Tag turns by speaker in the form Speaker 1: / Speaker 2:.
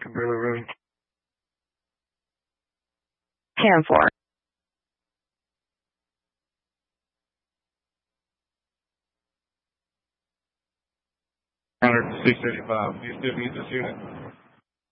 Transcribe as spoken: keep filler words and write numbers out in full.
Speaker 1: Can barely run.
Speaker 2: ten four.
Speaker 1: Counter six thirty-five. Do you still need this unit?